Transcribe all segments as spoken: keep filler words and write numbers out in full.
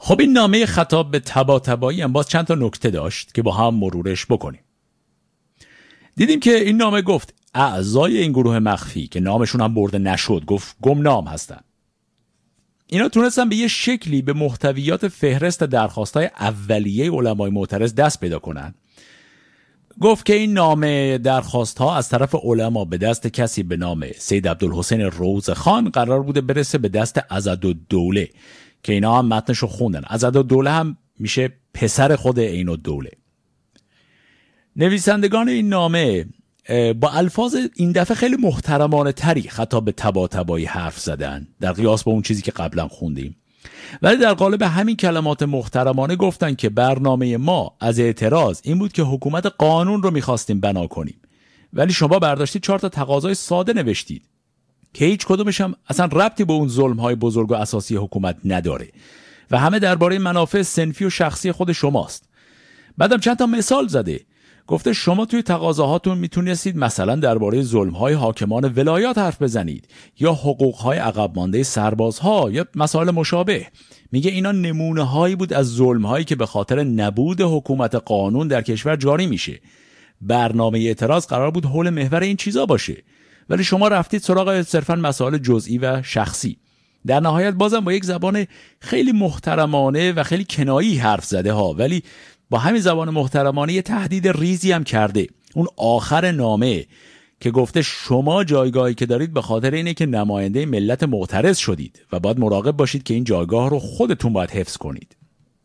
خب این نامه خطاب به طباطبایی هم باز چند تا نکته داشت که با هم مرورش بکنیم. دیدیم که این نامه گفت اعضای این گروه مخفی که نامشون هم برده نشد، گفت گمنام هستن، اینا تونستن به یه شکلی به محتویات فهرست درخواستای اولیه علمای معترض دست پیدا کنن. گفت که این نامه درخواست ها از طرف علما به دست کسی به نام سید عبدالحسین روزخان قرار بوده برسه به دست عضدالدوله که اینا هم متنشو خوندن. عضدالدوله هم میشه پسر خود عین‌الدوله. نویسندگان این نامه با الفاظ این دفعه خیلی محترمانه تری خطاب به طباطبایی حرف زدن در قیاس با اون چیزی که قبلا خوندیم، ولی در قالب همین کلمات محترمانه گفتن که برنامه ما از اعتراض این بود که حکومت قانون رو میخواستیم بنا کنیم، ولی شما برداشتید چهار تا تقاضای ساده نوشتید که هیچ کدومش هم اصلا ربطی به اون ظلم‌های بزرگ و اساسی حکومت نداره و همه درباره منافع صنفی و شخصی خود شماست. بعدم چند تا مثال زده، گفته شما توی تقاضاهاتون میتونستید مثلا درباره ظلم‌های حاکمان ولایات حرف بزنید یا حقوق‌های عقب مانده سربازها یا مسائل مشابه. میگه اینا نمونه‌هایی بود از ظلم‌هایی که به خاطر نبود حکومت قانون در کشور جاری میشه. برنامه اعتراض قرار بود حول محور این چیزا باشه، ولی شما رفتید سراغ صرفاً مسائل جزئی و شخصی. در نهایت بازم با یک زبان خیلی محترمانه و خیلی کنایی حرف زده ها، ولی با همین زبان محترمانه یه تهدید ریزی هم کرده. اون آخر نامه که گفته شما جایگاهی که دارید به خاطر اینه که نماینده ملت معترض شدید و باید مراقب باشید که این جایگاه رو خودتون باید حفظ کنید.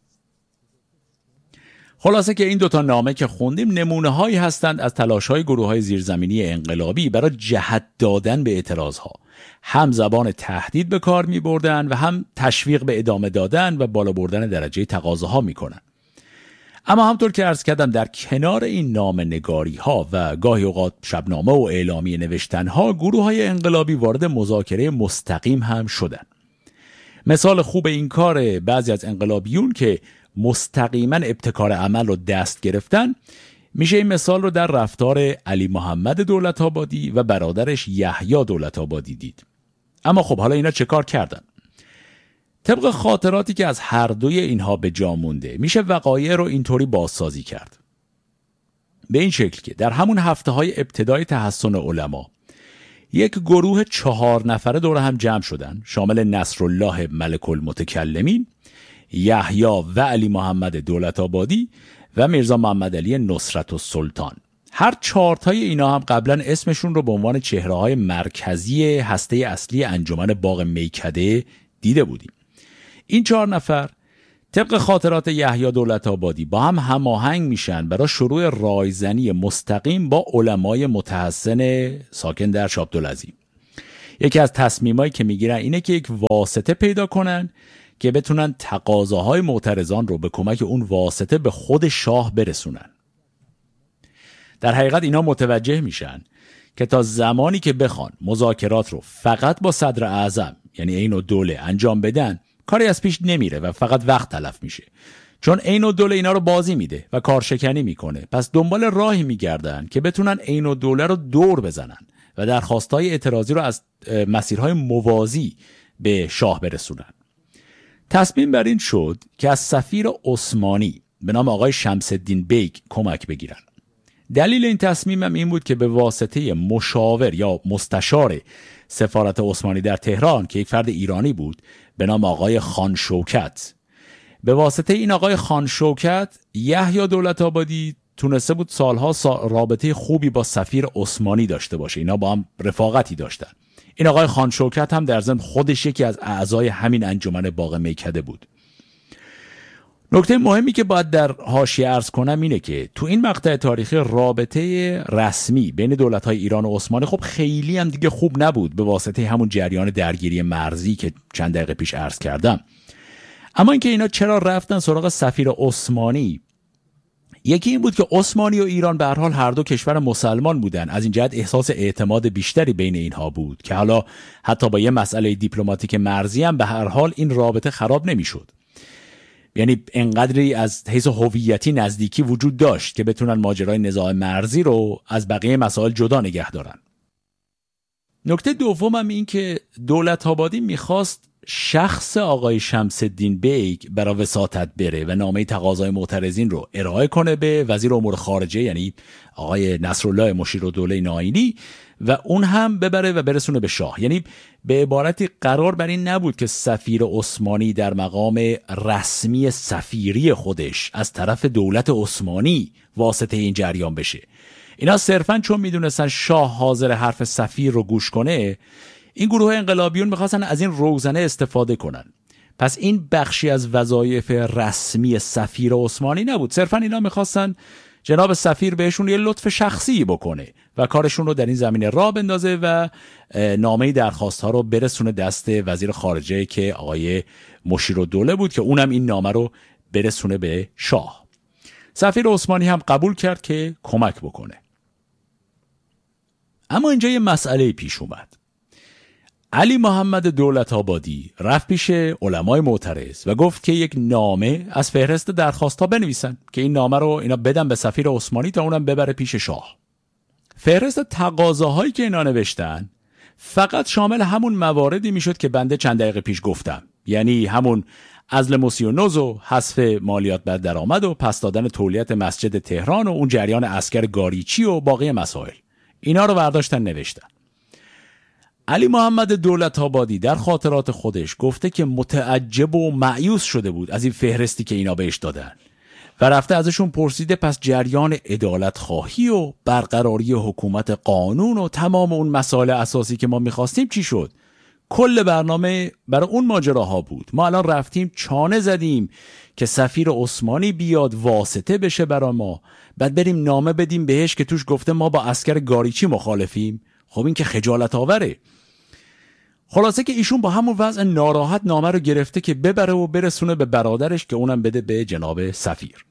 خلاصه که این دوتا نامه که خوندیم نمونه هایی هستند از تلاش های گروه های زیرزمینی انقلابی برای جهت دادن به اعتراض ها. هم زبان تهدید به کار می بردن و هم تشویق به ادامه دادن و بالا بردن درجه تقاضاها می کنن. اما همطور که عرض کردم در کنار این نامه نگاری ها و گاهی اوقات شبنامه و اعلامیه نوشتن ها، گروه های انقلابی وارد مذاکره مستقیم هم شدن. مثال خوب این کار بعضی از انقلابیون که مستقیما ابتکار عمل رو دست گرفتن میشه این مثال رو در رفتار علی محمد دولت‌آبادی و برادرش یحیی دولت‌آبادی دید. اما خب حالا اینا چه کار کردن؟ طبق خاطراتی که از هر دوی اینها به جا مونده میشه وقایع رو اینطوری بازسازی کرد. به این شکل که در همون هفته های ابتدای تحسن علما یک گروه چهار نفره دور هم جمع شدن، شامل نصرالله ملک المتکلمین، یحیی و علی محمد دولت‌آبادی و میرزا محمد علی نصرت السلطان. هر چهارتای اینا هم قبلا اسمشون رو به عنوان چهره‌های مرکزی هسته اصلی انجمن باغ میکده دیده بودیم. این چهار نفر طبق خاطرات یحیی دولت‌آبادی با هم هماهنگ میشن برای شروع رایزنی مستقیم با علمای متحسن ساکن در شابدالعظیم. یکی از تصمیمایی که میگیرن اینه که یک واسطه پیدا کنن که بتونن تقاضاهای معترضان رو به کمک اون واسطه به خود شاه برسونن. در حقیقت اینا متوجه میشن که تا زمانی که بخوان مذاکرات رو فقط با صدر اعظم یعنی عین‌الدوله انجام بدن، کاری از پیش نمیره و فقط وقت تلف میشه، چون عین‌الدوله اینا رو بازی میده و کارشکنی میکنه. پس دنبال راهی میگردن که بتونن عین‌الدوله رو دور بزنن و درخواستای اعتراضی رو از مسیرهای موازی به شاه برسونن. تصمیم بر این شد که از سفیر عثمانی به نام آقای شمس الدین بیگ کمک بگیرن. دلیل این تصمیم هم این بود که به واسطه مشاور یا مستشار سفارت عثمانی در تهران که یک فرد ایرانی بود به نام آقای خان شوکت، به واسطه این آقای خان شوکت یحیی دولت‌آبادی تونسته بود سالها رابطه خوبی با سفیر عثمانی داشته باشه. اینا با هم رفاقتی داشتن. این آقای خان شوکت هم در ضمن خودش یکی از اعضای همین انجمن باغ میکده بود. نکته مهمی که باید در حاشیه عرض کنم اینه که تو این مقطع تاریخی رابطه رسمی بین دولت‌های ایران و عثمانی خب خیلی هم دیگه خوب نبود به واسطه همون جریان درگیری مرزی که چند دقیقه پیش عرض کردم. اما اینکه اینا چرا رفتن سراغ سفیر عثمانی، یکی این بود که عثمانی و ایران به هر حال هر دو کشور مسلمان بودن، از این جهت احساس اعتماد بیشتری بین اینها بود که حالا حتی با یه مسئله دیپلماتیک مرزی هم به هر حال این رابطه خراب نمیشد. یعنی انقدری از حیث هویتی نزدیکی وجود داشت که بتونن ماجرای نزاع مرزی رو از بقیه مسائل جدا نگه دارن. نکته دوم هم این که دولت‌آبادی میخواست شخص آقای شمس الدین بیگ برای وساطت بره و نامه تقاضای معترضین رو ارائه کنه به وزیر امور خارجه، یعنی آقای نصرالله مشیرالدوله ناینی، و اون هم ببره و برسونه به شاه. یعنی به عبارتی قرار بر این نبود که سفیر عثمانی در مقام رسمی سفیری خودش از طرف دولت عثمانی واسطه این جریان بشه. اینا صرفاً چون میدونستن شاه حاضر حرف سفیر رو گوش کنه، این گروه انقلابیون میخواستن از این روزنه استفاده کنن. پس این بخشی از وظایف رسمی سفیر عثمانی نبود، صرفاً اینا میخواستن جناب سفیر بهشون یه لطف شخصی بکنه و کارشون رو در این زمینه راه بندازه و نامه درخواست ها رو برسونه دست وزیر خارجه که آقای مشیرالدوله بود که اونم این نامه رو برسونه به شاه. سفیر عثمانی هم قبول کرد که کمک بکنه. اما اینجا یه مسئله پیش اومد. علی محمد دولت آبادی رفت پیش علمای معترض و گفت که یک نامه از فهرست درخواست ها بنویسن که این نامه رو اینا بدن به سفیر عثمانی تا اونم ببره پیش شاه. فهرست تقاضاهایی که اینا نوشتن فقط شامل همون مواردی میشد که بنده چند دقیقه پیش گفتم، یعنی همون عزل موسیونوز و حذف مالیات بر درآمد و پس دادن تولیت مسجد تهران و اون جریان عسکر گاریچی و باقی مسائل. اینا رو برداشتن نوشتن. علی محمد دولت آبادی در خاطرات خودش گفته که متعجب و مایوس شده بود از این فهرستی که اینا بهش دادن و رفته ازشون پرسیده پس جریان عدالت خواهی و برقراری حکومت قانون و تمام اون مسائل اساسی که ما میخواستیم چی شد؟ کل برنامه برای اون ماجراها بود. ما الان رفتیم چانه زدیم که سفیر عثمانی بیاد واسطه بشه برای ما، بعد بریم نامه بدیم بهش که توش گفته ما با عسکر گاریچی مخالفیم. خب این که خجالت آوره. خلاصه که ایشون با همون وضع ناراحت نامه رو گرفته که ببره و برسونه به برادرش که اونم بده به جناب سفیر.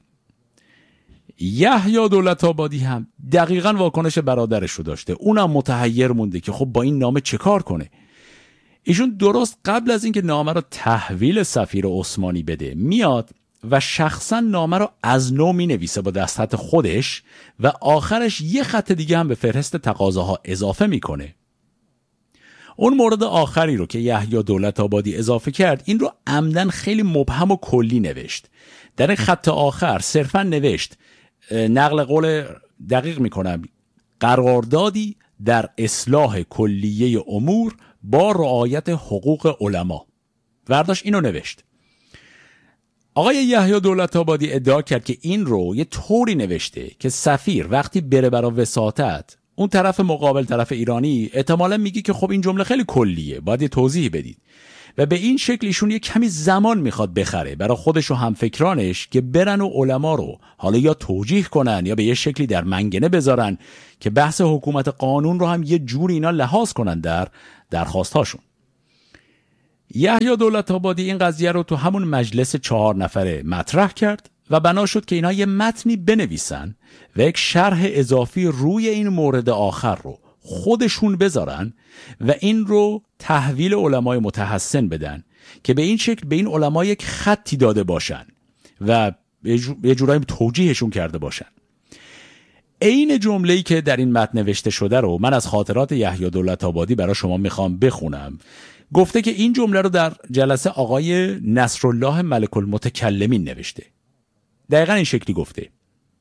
یحیی دولت آبادی هم دقیقاً واکنش برادرش رو داشته. اونم متحیر مونده که خب با این نامه چه کار کنه. ایشون درست قبل از اینکه نامه رو تحویل سفیر عثمانی بده میاد و شخصا نامه رو از نو می نویسه با دستخط خودش و آخرش یه خط دیگه هم به فهرست تقاضاها اضافه میکنه. اون مورد آخری رو که یحیی دولت آبادی اضافه کرد این رو عمدن خیلی مبهم و کلی نوشت. در این خط آخر صرفا نوشت، نقل قول دقیق میکنم، قراردادی در اصلاح کلیه امور با رعایت حقوق علما. ورداش اینو نوشت. آقای یحیی دولت آبادی ادعا کرد که این رو یه طوری نوشته که سفیر وقتی بره برای وساطت، اون طرف مقابل طرف ایرانی احتمالاً میگه که خب این جمله خیلی کلیه، باید یه توضیح بدید، و به این شکل ایشون یه کمی زمان میخواد بخره برای خودش و همفکرانش که برن و علما رو حالا یا توجیه کنن یا به یه شکلی در منگنه بذارن که بحث حکومت قانون رو هم یه جوری اینا لحاظ کنن در درخواستاشون. یحیی دولت آبادی این قضیه رو تو همون مجلس چهار نفره مطرح کرد و بنا شد که اینا یه متنی بنویسن و یک شرح اضافی روی این مورد آخر رو خودشون بذارن و این رو تحویل علمای متحسن بدن که به این شکل به این علما یک خطی داده باشن و یه جورایی توجیهشون کرده باشن. این جمله‌ای که در این متن نوشته شده رو من از خاطرات یحیی دولت آبادی برای شما میخوام بخونم. گفته که این جمله رو در جلسه آقای نصرالله ملک المتکلمین نوشته. دقیقا این شکلی گفته: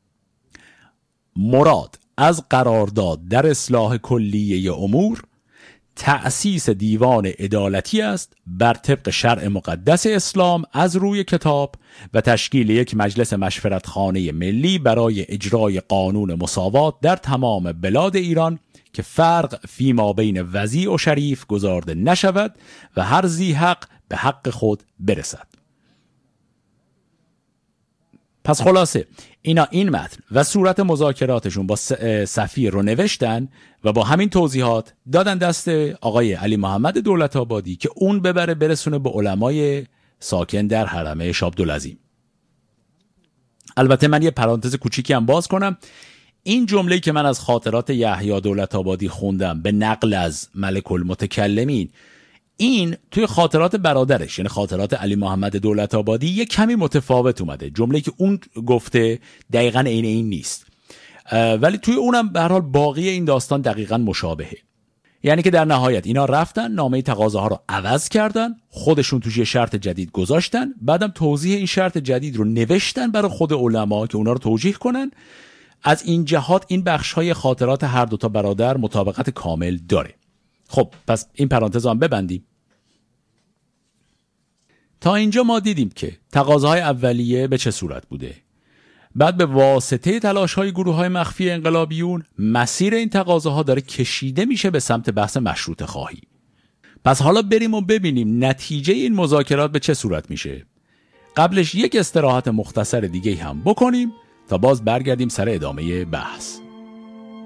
مراد از قرارداد در اصلاح کلیه امور تأسیس دیوان عدالتی است بر طبق شرع مقدس اسلام از روی کتاب و تشکیل یک مجلس مشورتخانه ملی برای اجرای قانون مساوات در تمام بلاد ایران که فرق فیما بین وضیع و شریف گذارده نشود و هر ذی حق به حق خود برسد. پس خلاصه اینا این متن و صورت مذاکراتشون با سفیر رو نوشتن و با همین توضیحات دادن دست آقای علی محمد دولت آبادی که اون ببره برسونه به علمای ساکن در حرمه شاه عبدالعظیم. البته من یه پرانتز کوچیکی هم باز کنم. این جمله‌ای که من از خاطرات یحیی دولت آبادی خوندم به نقل از ملک المتکلمین، این توی خاطرات برادرش یعنی خاطرات علی محمد دولت آبادی یه کمی متفاوت اومده. جمله‌ای که اون گفته دقیقاً عین این نیست، ولی توی اونم به هر حال باقی این داستان دقیقاً مشابهه. یعنی که در نهایت اینا رفتن نامه تقاضاها رو عوض کردن، خودشون توش یه شرط جدید گذاشتن، بعدم توضیح این شرط جدید رو نوشتن برای خود علما که اونا رو توجیه کنن. از این جهات این بخش‌های خاطرات هر دو تا برادر مطابقت کامل داره. خب پس این پرانتز هم ببندیم. تا اینجا ما دیدیم که تقاضاهای اولیه به چه صورت بوده. بعد به واسطه تلاش‌های گروه‌های مخفی انقلابیون مسیر این تقاضاها داره کشیده میشه به سمت بحث مشروطه خواهی. پس حالا بریم و ببینیم نتیجه این مذاکرات به چه صورت میشه. قبلش یک استراحت مختصر دیگه هم بکنیم تا باز برگردیم سر ادامه بحث.